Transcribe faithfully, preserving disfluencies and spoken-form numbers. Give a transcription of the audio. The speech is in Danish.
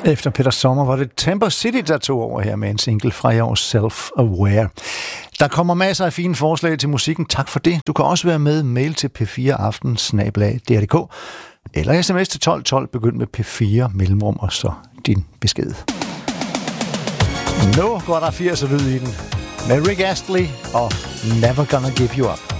Efter Peter Sommer var det Temper City, der tog over her med en single fra jer Self-Aware. Der kommer masser af fine forslag til musikken. Tak for det. Du kan også være med. Mail til p fire aften snabel-a d r punktum d k eller sms til tolv tolv. Begynd med P fire mellemrum og så din besked. Nu går der firs lyd i den med Rick Astley og Never Gonna Give You Up.